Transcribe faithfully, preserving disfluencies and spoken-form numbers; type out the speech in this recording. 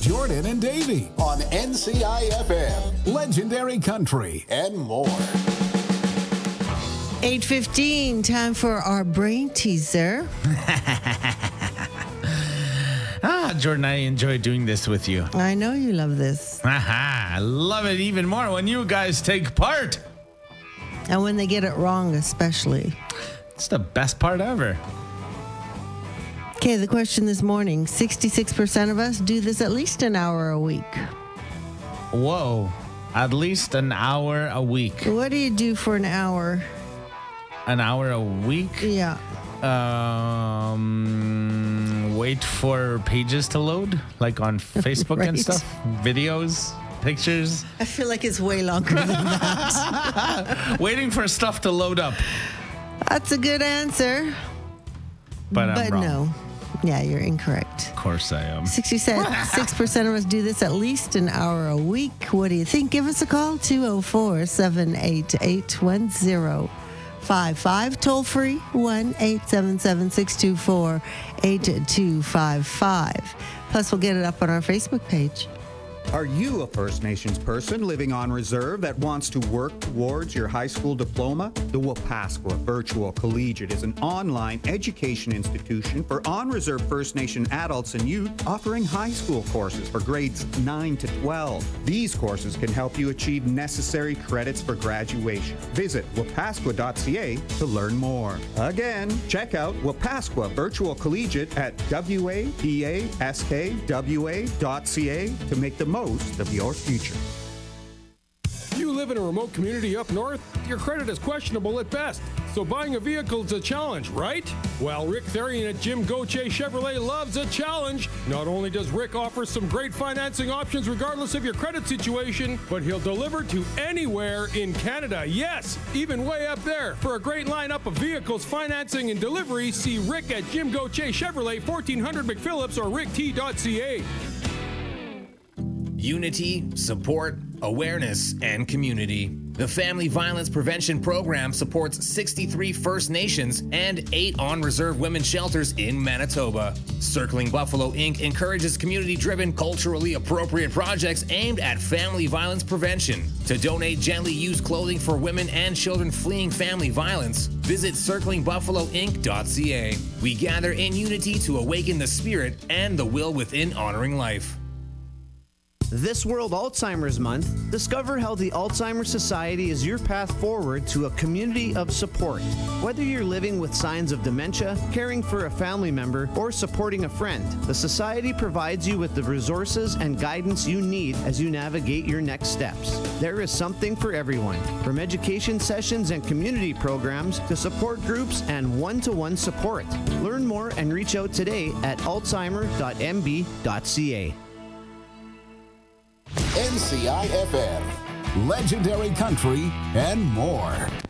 Jordan and Davey on N C I F M, Legendary Country, and more. eight fifteen, time for our brain teaser. Ah, Jordan, I enjoy doing this with you. I know you love this. Aha, I love it even more when you guys take part. And when they get it wrong, especially. It's the best part ever. Okay, the question this morning, sixty-six percent of us do this at least an hour a week. Whoa, at least an hour a week. What do you do for an hour? An hour a week? Yeah. Um, wait for pages to load, like on Facebook Right. and stuff. Videos, pictures. I feel like it's way longer than that. Waiting for stuff to load up. That's a good answer. But I'm but wrong. no. Yeah, you're incorrect. Of course I am. sixty-six percent of us do this at least an hour a week. What do you think? Give us a call, two oh four, seven eight eight, one oh five five. Toll free, one eight seven seven, six two four, eight two five five. Plus, we'll get it up on our Facebook page. Are you a First Nations person living on reserve that wants to work towards your high school diploma? The Wapascua Virtual Collegiate is an online education institution for on-reserve First Nation adults and youth offering high school courses for grades nine to twelve. These courses can help you achieve necessary credits for graduation. Visit wapascua dot c a to learn more. Again, check out Wapascua Virtual Collegiate at wapascwa dot c a to make the most of your future. You live in a remote community up north? Your credit is questionable at best, so buying a vehicle is a challenge, right? Well, Rick Therian at Jim Gauthier Chevrolet loves a challenge. Not only does Rick offer some great financing options regardless of your credit situation, but he'll deliver to anywhere in Canada. Yes, even way up there. For a great lineup of vehicles, financing, and delivery, see Rick at Jim Gauthier Chevrolet, fourteen hundred McPhillips or rick t dot c a. Unity, support, awareness, and community. The Family Violence Prevention Program supports sixty-three First Nations and eight on-reserve women's shelters in Manitoba. Circling Buffalo Incorporated encourages community-driven, culturally appropriate projects aimed at family violence prevention. To donate gently used clothing for women and children fleeing family violence, visit circling buffalo inc dot c a. We gather in unity to awaken the spirit and the will within honoring life. This World Alzheimer's Month, discover how the Alzheimer's Society is your path forward to a community of support. Whether you're living with signs of dementia, caring for a family member, or supporting a friend, the Society provides you with the resources and guidance you need as you navigate your next steps. There is something for everyone, from education sessions and community programs to support groups and one-to-one support. Learn more and reach out today at alzheimer dot m b dot c a. N C I F M, Legendary Country, and more.